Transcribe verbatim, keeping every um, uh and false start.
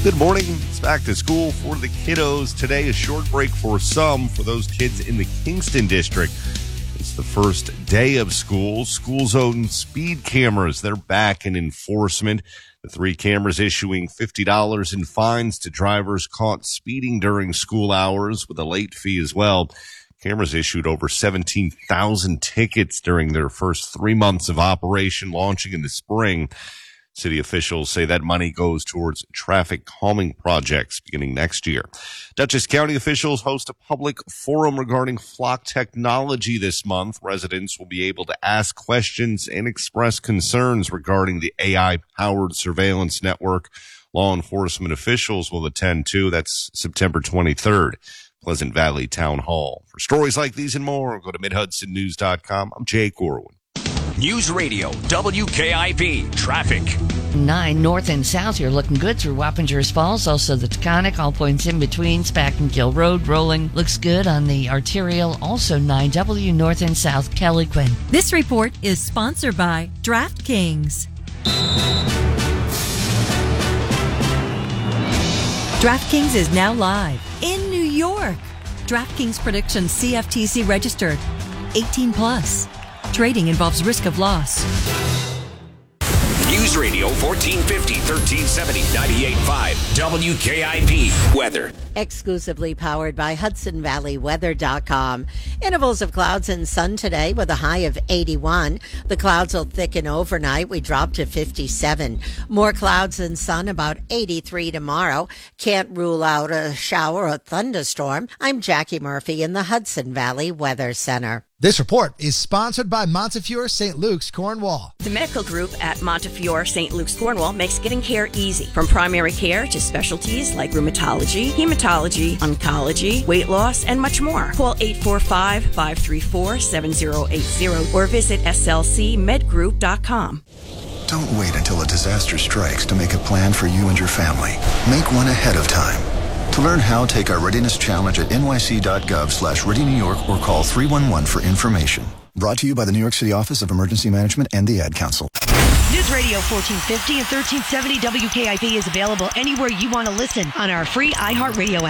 Good morning. It's back to school for the kiddos. Today, a short break for some, for those kids in the Kingston district. It's the first day of school. School zone speed cameras, they're back in enforcement. The three cameras issuing fifty dollars in fines to drivers caught speeding during school hours with a late fee as well. Cameras issued over seventeen thousand tickets during their first three months of operation, launching in the spring. City officials say that money goes towards traffic calming projects beginning next year. Dutchess County officials host a public forum regarding flock technology this month. Residents will be able to ask questions and express concerns regarding the A I-powered surveillance network. Law enforcement officials will attend too. That's September twenty-third, Pleasant Valley Town Hall. For stories like these and more, go to mid hudson news dot com. I'm Jay Corwin. News Radio, W K I B, traffic. nine north and south, you're looking good through Wappingers Falls. Also the Taconic, all points in between. Spackenkill Road rolling. Looks good on the arterial. Also nine W north and south, Kelly Quinn. This report is sponsored by DraftKings. DraftKings is now live in New York. DraftKings predictions C F T C registered. eighteen plus. Trading involves risk of loss. News Radio fourteen fifty, thirteen seventy, ninety-eight point five, W K I B weather. Exclusively powered by Hudson Valley Weather dot com. Intervals of clouds and sun today with a high of eighty-one. The clouds will thicken overnight. We drop to fifty-seven. More clouds and sun, about eighty-three tomorrow. Can't rule out a shower or thunderstorm. I'm Jackie Murphy in the Hudson Valley Weather Center. This report is sponsored by Montefiore Saint Luke's, Cornwall. The medical group at Montefiore Saint Luke's, Cornwall makes getting care easy. From primary care to specialties like rheumatology, hematology, oncology, weight loss, and much more. Call eight four five, five three four, seven zero eight zero or visit S L C med group dot com. Don't wait until a disaster strikes to make a plan for you and your family. Make one ahead of time. To learn how, take our readiness challenge at nyc.gov slash ready New York or call three one one for information. Brought to you by the New York City Office of Emergency Management and the Ad Council. News Radio fourteen fifty and thirteen seventy W K I B is available anywhere you want to listen on our free iHeartRadio app.